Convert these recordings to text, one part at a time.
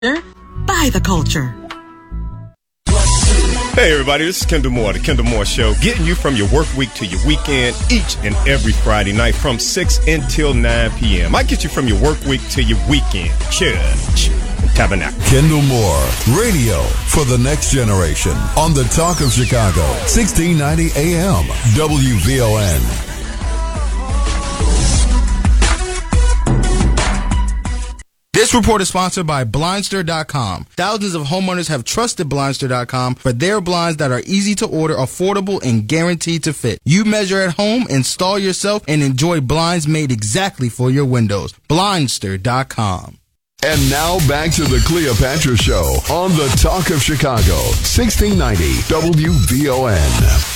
by the culture. Hey everybody, this is Kendall Moore, The Kendall Moore Show, getting you from your work week to your weekend each and every Friday night from 6 until 9 p.m. I get you from your work week to your weekend. Church and Tabernacle. Kendall Moore, radio for the next generation on the Talk of Chicago, 1690 AM, WVON. This report is sponsored by Blindster.com. Thousands of homeowners have trusted Blindster.com for their blinds that are easy to order, affordable, and guaranteed to fit. You measure at home, install yourself, and enjoy blinds made exactly for your windows. Blindster.com. And now back to the Cleopatra Show on the Talk of Chicago, 1690 WVON.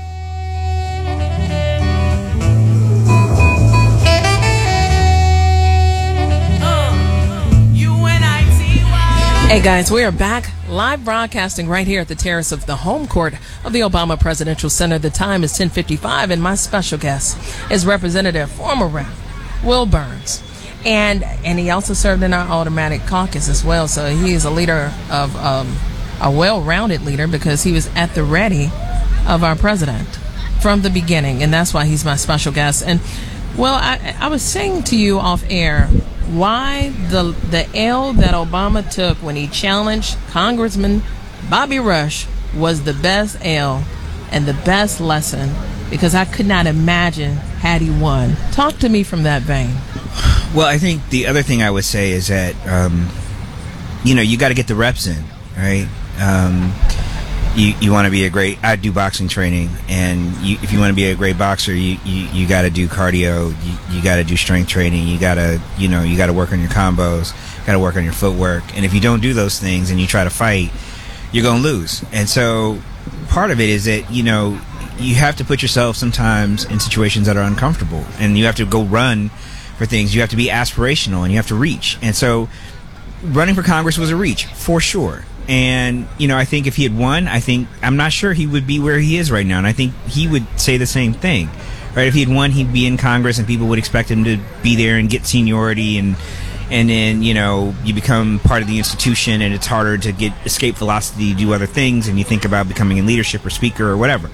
Hey guys, we are back live broadcasting right here at the terrace of the home court of the Obama Presidential Center. The time is 10:55 and my special guest is Representative former Rep. Will Burns. And he also served in our automatic caucus as well. So he is a leader of a well-rounded leader because he was at the ready of our president from the beginning. And that's why he's my special guest. And well, I was saying to you off air why the L that Obama took when he challenged Congressman Bobby Rush was the best L and the best lesson, because I could not imagine had he won. Talk to me from that vein. Well, I think the other thing I would say is that, you got to get the reps in, right? You want to be a great, I do boxing training, and if you want to be a great boxer, you got to do cardio, you got to do strength training, you got to work on your combos, got to work on your footwork. And if you don't do those things and you try to fight, you're going to lose. And so part of it is that, you have to put yourself sometimes in situations that are uncomfortable, and you have to go run for things. You have to be aspirational, and you have to reach. And so running for Congress was a reach, for sure. And, I think if he had won, I'm not sure he would be where he is right now. And I think he would say the same thing, right? If he had won, he'd be in Congress and people would expect him to be there and get seniority. And then, you become part of the institution and it's harder to escape velocity, do other things. And you think about becoming in leadership or speaker or whatever.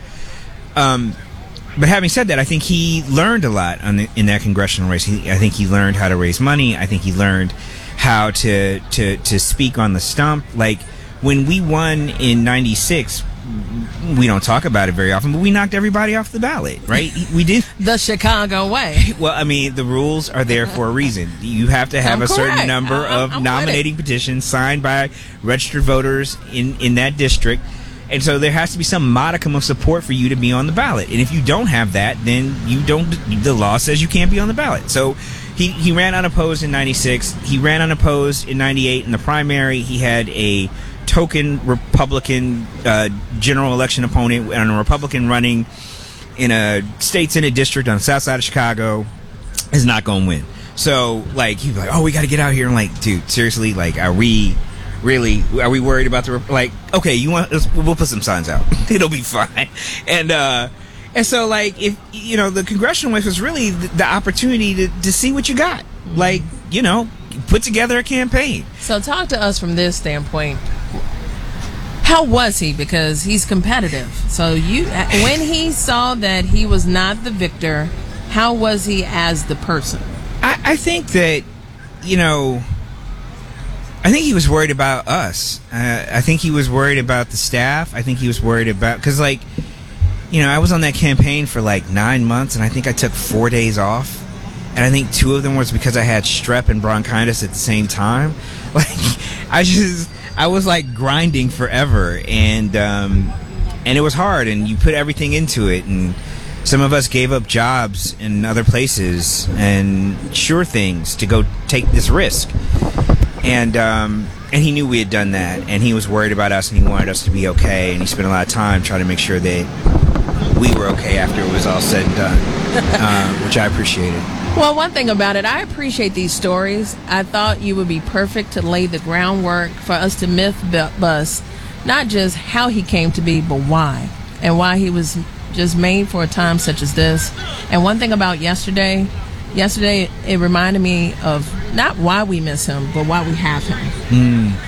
But having said that, I think he learned a lot in that congressional race. I think he learned how to raise money. I think he learned how to speak on the stump. Like, when we won in 96, we don't talk about it very often, but we knocked everybody off the ballot, right? We did. The Chicago way. Well, I mean, the rules are there for a reason. You have to have a certain number of nominating petitions signed by registered voters in that district. And so there has to be some modicum of support for you to be on the ballot. And if you don't have that, then the law says you can't be on the ballot. So he ran unopposed in 96. He ran unopposed in 98. In the primary, he had a token Republican general election opponent and a Republican running in a state senate district on the south side of Chicago is not going to win. So, he'd be like, oh, we got to get out here. And dude, seriously, are we worried about okay, we'll put some signs out. It'll be fine. And so, if, the congressional race was really the opportunity to see what you got. Put together a campaign. So talk to us from this standpoint. How was he? Because he's competitive. So when he saw that he was not the victor, how was he as the person? I think that, I think he was worried about us. I think he was worried about the staff. I think he was worried about, because I was on that campaign for 9 months, and I think I took 4 days off. And I think 2 of them was because I had strep and bronchitis at the same time. I was grinding forever, and it was hard, and you put everything into it, and some of us gave up jobs in other places and sure things to go take this risk. And he knew we had done that, and he was worried about us, and he wanted us to be okay, and he spent a lot of time trying to make sure that we were okay after it was all said and done, which I appreciated. Well, one thing about it, I appreciate these stories. I thought you would be perfect to lay the groundwork for us to myth bust, not just how he came to be, but why, and why he was just made for a time such as this. And one thing about yesterday, yesterday it reminded me of not why we miss him, but why we have him.